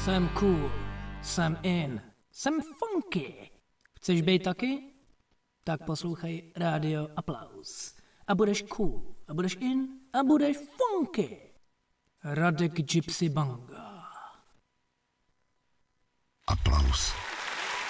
Jsem cool, jsem in, jsem funky. Chceš být taky? Tak poslouchej Rádio Aplaus. A budeš cool, a budeš in, a budeš funky. Radek Gypsy Banga.